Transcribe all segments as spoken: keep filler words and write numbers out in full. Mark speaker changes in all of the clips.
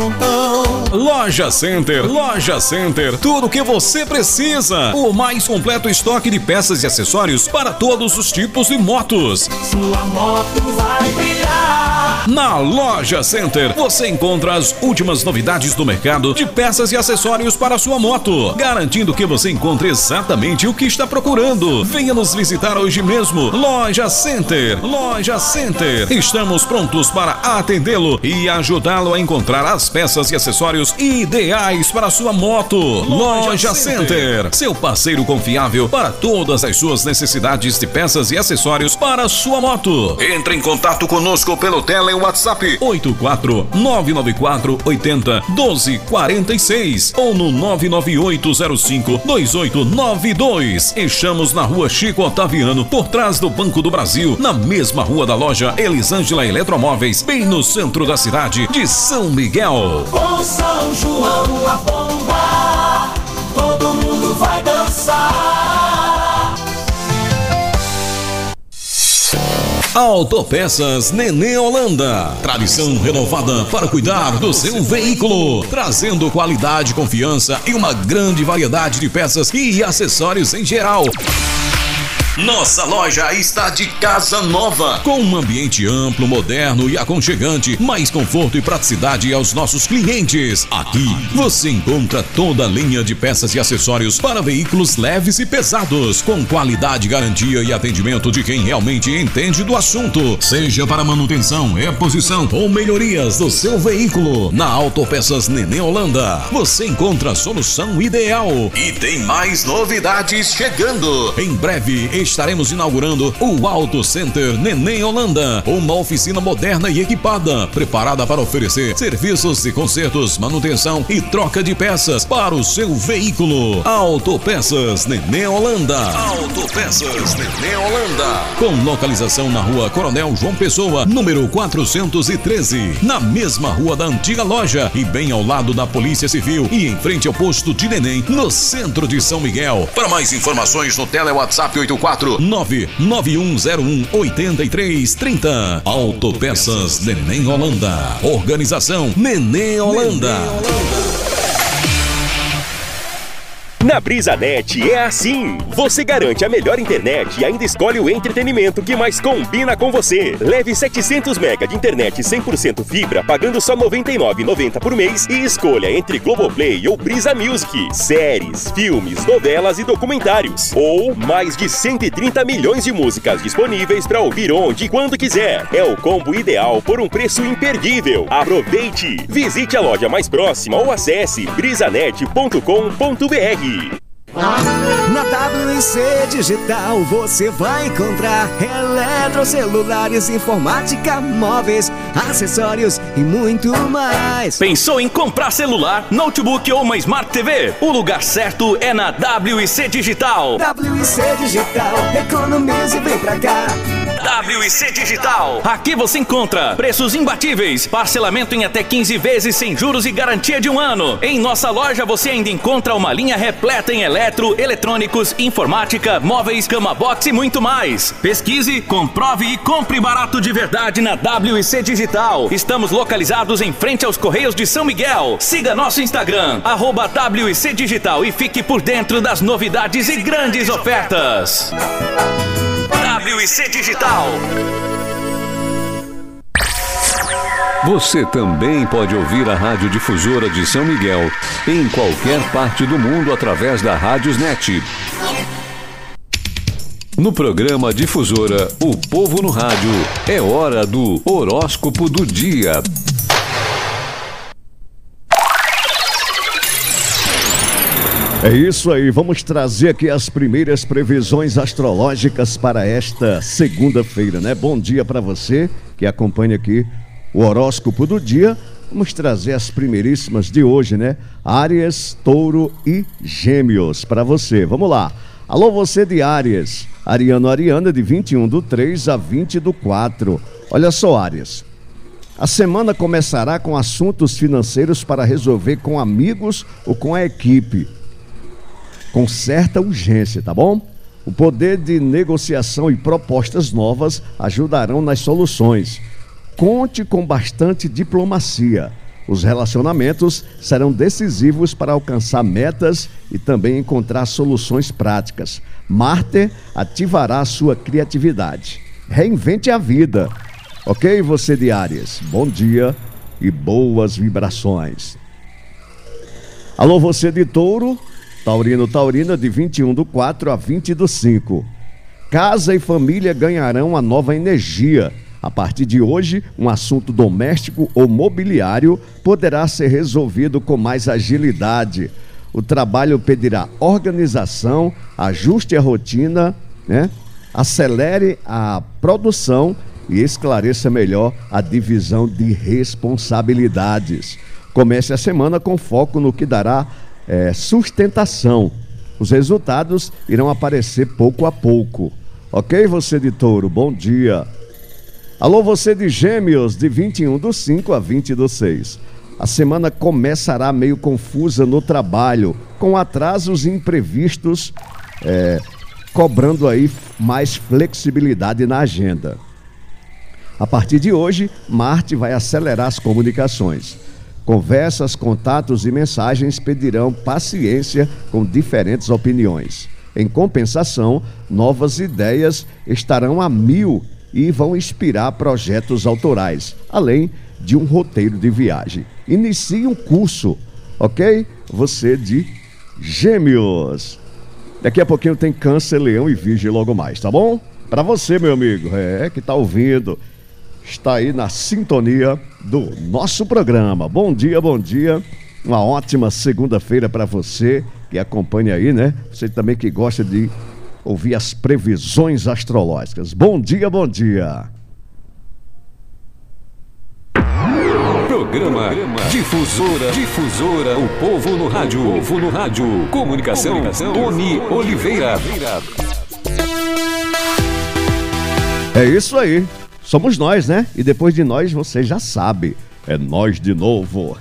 Speaker 1: montão.
Speaker 2: Loja Center, Loja Center, tudo o que você precisa. O mais completo estoque de peças e acessórios para todos os tipos de motos.
Speaker 1: Sua moto vai brilhar.
Speaker 2: Na Loja Center, você encontra as últimas novidades do mercado de peças e acessórios para a sua moto, garantindo que você encontre exatamente o que está procurando. Venha nos visitar hoje mesmo. Loja Center, Loja Center. Estamos prontos para atendê-lo e ajudá-lo a encontrar as peças e acessórios ideais para a sua moto. Loja, Loja Center. Center, seu parceiro confiável para todas as suas necessidades de peças e acessórios para a sua moto. Entre em contato conosco pelo tele WhatsApp oito quatro nove nove quatro oito zero um dois quatro seis ou no nove nove oito zero cinco dois oito nove dois. Estamos na rua Chico Otaviano, por trás do Banco do Brasil, na mesma rua da loja Elisângela Eletromóveis, bem no centro da cidade de São Miguel.
Speaker 1: Com São João a bomba, todo mundo vai dançar.
Speaker 2: Autopeças Nenê Holanda, tradição renovada para cuidar do seu veículo, trazendo qualidade, confiança e uma grande variedade de peças e acessórios em geral. Nossa loja está de casa nova, com um ambiente amplo, moderno e aconchegante, mais conforto e praticidade aos nossos clientes. Aqui você encontra toda a linha de peças e acessórios para veículos leves e pesados, com qualidade, garantia e atendimento de quem realmente entende do assunto, seja para manutenção, reposição ou melhorias do seu veículo. Na Autopeças Nenê Holanda, você encontra a solução ideal. E tem mais novidades chegando. Em breve estaremos inaugurando o Auto Center Nenê Holanda, uma oficina moderna e equipada, preparada para oferecer serviços de consertos, manutenção e troca de peças para o seu veículo. Autopeças Nenê Holanda. Autopeças Nenê Holanda. Com localização na rua Coronel João Pessoa, número quatrocentos e treze, na mesma rua da antiga loja e bem ao lado da Polícia Civil e em frente ao posto de Neném, no centro de São Miguel. Para mais informações no tele WhatsApp oito quatro nove nove um zero um oito três três zero. Autopeças Nenê Holanda. Organização Nenê Holanda.
Speaker 3: Na BrisaNet é assim. Você garante a melhor internet e ainda escolhe o entretenimento que mais combina com você. Leve setecentos megabytes de internet cem por cento fibra pagando só noventa e nove reais e noventa centavos por mês e escolha entre Globoplay ou Brisa Music, séries, filmes, novelas e documentários. Ou mais de cento e trinta milhões de músicas disponíveis para ouvir onde e quando quiser. É o combo ideal por um preço imperdível. Aproveite! Visite a loja mais próxima ou acesse brisanet ponto com ponto br.
Speaker 4: Na W I C Digital você vai encontrar eletrocelulares, informática, móveis, acessórios e muito mais.
Speaker 5: Pensou em comprar celular, notebook ou uma Smart T V? O lugar certo é na W I C Digital.
Speaker 4: W I C Digital, economize e vem pra cá.
Speaker 5: W I C Digital. Aqui você encontra preços imbatíveis, parcelamento em até quinze vezes sem juros e garantia de um ano. Em nossa loja você ainda encontra uma linha repleta em eletro, eletrônicos, informática, móveis, cama box e muito mais. Pesquise, comprove e compre barato de verdade na W I C Digital. Estamos localizados em frente aos Correios de São Miguel. Siga nosso Instagram, arroba W I C Digital, e fique por dentro das novidades e grandes ofertas. W I C Digital.
Speaker 6: Você também pode ouvir a Rádio Difusora de São Miguel em qualquer parte do mundo através da Rádiosnet. No programa Difusora, O Povo no Rádio, é hora do Horóscopo do Dia.
Speaker 7: É isso aí, vamos trazer aqui as primeiras previsões astrológicas para esta segunda-feira, né? Bom dia para você que acompanha aqui o horóscopo do dia. Vamos trazer as primeiríssimas de hoje, né? Áries, Touro e Gêmeos para você. Vamos lá. Alô, você de Áries. Ariano, Ariana, de vinte e um do três a vinte do quatro. Olha só, Áries. A semana começará com assuntos financeiros para resolver com amigos ou com a equipe, com certa urgência, tá bom? O poder de negociação e propostas novas ajudarão nas soluções. Conte com bastante diplomacia. Os relacionamentos serão decisivos para alcançar metas e também encontrar soluções práticas. Marte ativará a sua criatividade. Reinvente a vida. Ok, você de Áries? Bom dia e boas vibrações. Alô, você de Touro? Taurino, Taurina, de vinte e um do quatro a vinte do cinco. Casa e família ganharão uma nova energia. A partir de hoje, um assunto doméstico ou mobiliário poderá ser resolvido com mais agilidade. O trabalho pedirá organização, ajuste a rotina, né? Acelere a produção e esclareça melhor a divisão de responsabilidades. Comece a semana com foco no que dará é, sustentação. Os resultados irão aparecer pouco a pouco. Ok, você de Touro? Bom dia. Alô, você de Gêmeos, de vinte e um do cinco a vinte do seis. A semana começará meio confusa no trabalho, com atrasos imprevistos, é, cobrando aí mais flexibilidade na agenda. A partir de hoje, Marte vai acelerar as comunicações. Conversas, contatos e mensagens pedirão paciência com diferentes opiniões. Em compensação, novas ideias estarão a mil e vão inspirar projetos autorais, além de um roteiro de viagem. Inicie um curso, ok? Você de Gêmeos. Daqui a pouquinho tem Câncer, Leão e Virgem logo mais, tá bom? Para você, meu amigo, é que tá ouvindo, está aí na sintonia do nosso programa. Bom dia, bom dia. Uma ótima segunda-feira para você que acompanha aí, né? Você também que gosta de ouvir as previsões astrológicas. Bom dia, bom dia.
Speaker 6: Programa Difusora, Difusora, o povo no rádio, o povo no rádio. Comunicação, Comunicação Tony Oliveira.
Speaker 7: É isso aí. Somos nós, né? E depois de nós, você já sabe. É nós de novo.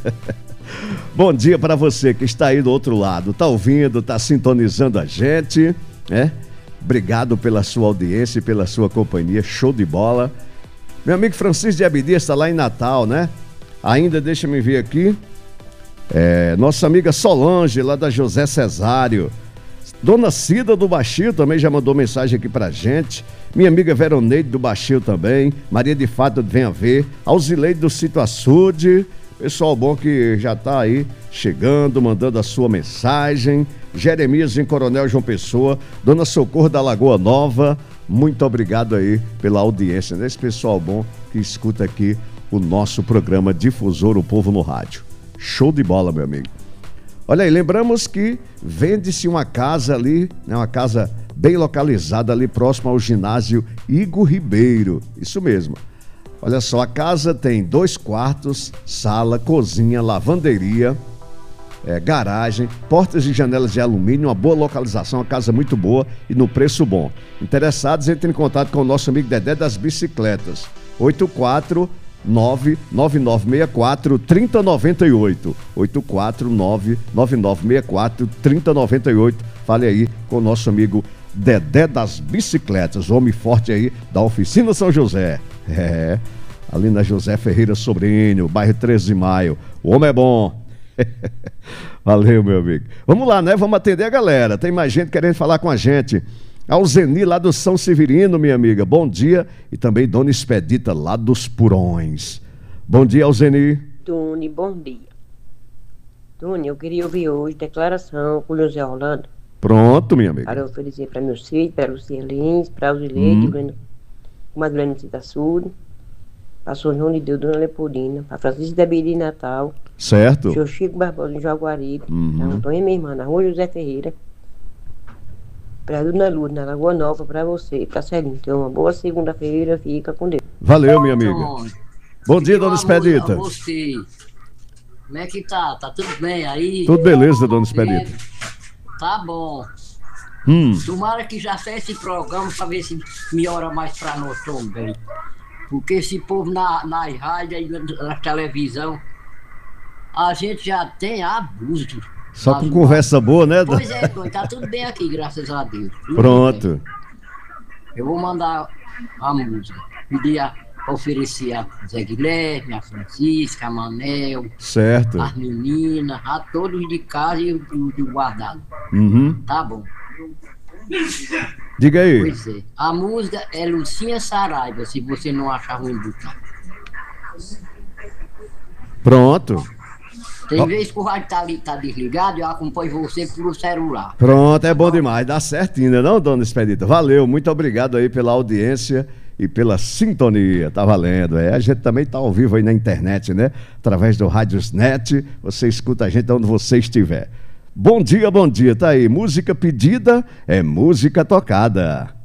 Speaker 7: Bom dia para você que está aí do outro lado. Tá ouvindo, tá sintonizando a gente, né? Obrigado pela sua audiência e pela sua companhia. Show de bola. Meu amigo Francisco de Abdias está lá em Natal, né? Ainda deixa me ver aqui. É, nossa amiga Solange, lá da José Cesário. Dona Cida do Baixio também já mandou mensagem aqui pra gente. Minha amiga Veroneide do Baixio também. Maria de Fato Vem a Ver. Alzileide do Sítio Açude. Pessoal bom que já tá aí chegando, mandando a sua mensagem. Jeremias em Coronel João Pessoa. Dona Socorro da Lagoa Nova. Muito obrigado aí pela audiência, né? Esse pessoal bom que escuta aqui o nosso programa Difusor, o Povo no Rádio. Show de bola, meu amigo. Olha aí, lembramos que vende-se uma casa ali, né, uma casa bem localizada ali próximo ao ginásio Igor Ribeiro. Isso mesmo. Olha só, a casa tem dois quartos, sala, cozinha, lavanderia, é, garagem, portas e janelas de alumínio, uma boa localização, uma casa muito boa e no preço bom. Interessados, entrem em contato com o nosso amigo Dedé das Bicicletas. oito quatro nove nove nove seis quatro três zero nove oito. oito quatro nove nove nove seis quatro três zero nove oito. Fale aí com o nosso amigo Dedé das Bicicletas, homem forte aí da Oficina São José. É, ali na José Ferreira Sobrinho, bairro treze de maio. O homem é bom. Valeu, meu amigo. Vamos lá, né? Vamos atender a galera. Tem mais gente querendo falar com a gente. Alzeni, lá do São Severino, minha amiga. Bom dia. E também Dona Expedita, lá dos Purões. Bom dia, Alzeni.
Speaker 8: Tony, bom dia. Tony, eu queria ouvir hoje declaração com o José Orlando.
Speaker 7: Pronto, minha amiga.
Speaker 8: Para oferecer para meus filhos, para Lucia Lins, para Alzileide, hum. uma grande Cita Sul, para São João de Deus, Dona Leopoldina, para Francisco da Biri Natal.
Speaker 7: Certo.
Speaker 8: Seu Chico Barbosa, em Jaguaribe.
Speaker 7: Uhum.
Speaker 8: Para Antônia, minha irmã, na Rua José Ferreira. Para Dona Lourdes, na Lagoa Nova, para você, para Celinho. Então, uma boa segunda-feira, fica com Deus.
Speaker 7: Valeu, minha amiga. Bom dia, Dona Expedita.
Speaker 9: Você, como é que tá? Tá tudo bem aí?
Speaker 7: Tudo beleza, Dona Expedita.
Speaker 9: Tá bom.
Speaker 7: Hum.
Speaker 9: Tomara que já feche esse programa para ver se melhora mais para nós também. Porque esse povo na, na rádio e na, na televisão, a gente já tem abuso.
Speaker 7: Só com conversa boa, né?
Speaker 9: Pois é, tá tudo bem aqui, graças a Deus. Tudo
Speaker 7: Pronto.
Speaker 9: bem. Eu vou mandar a música. Pedir a, oferecer a Zé Guilherme, a Francisca, a Manel,
Speaker 7: certo.
Speaker 9: as meninas, a todos de casa e o de guardado.
Speaker 7: Uhum.
Speaker 9: Tá bom.
Speaker 7: Diga aí.
Speaker 9: Pois é. A música é Lucinha Saraiva, se você não achar ruim botar.
Speaker 7: Pronto.
Speaker 9: Tem
Speaker 7: oh.
Speaker 9: vez que o rádio tá, ali, tá desligado, eu acompanho você pelo celular.
Speaker 7: Pronto, é bom demais. Dá certinho, né não, dona Expedita? Valeu, muito obrigado aí pela audiência e pela sintonia. Tá valendo. É, a gente também tá ao vivo aí na internet, né? Através do Radiosnet. Você escuta a gente onde você estiver. Bom dia, bom dia. Tá aí. Música pedida é música tocada.